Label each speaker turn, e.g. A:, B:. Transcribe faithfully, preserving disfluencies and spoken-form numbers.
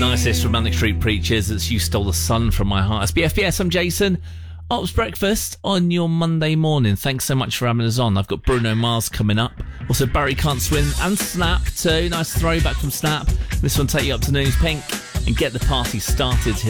A: Nicest Romantic Street Preachers. It's You Stole the Sun from My Heart. It's B F B S. I'm Jason. Ops Breakfast on your Monday morning. Thanks so much for having us on. I've got Bruno Mars coming up. Also Barry Can't Swim and Snap too. Nice throwback from Snap. This one take you up to News Pink and get the party started here.